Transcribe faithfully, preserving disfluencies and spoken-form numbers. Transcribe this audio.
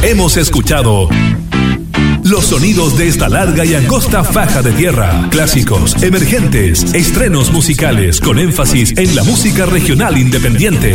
Hemos escuchado los sonidos de esta larga y angosta faja de tierra. Clásicos, emergentes, estrenos musicales con énfasis en la música regional independiente.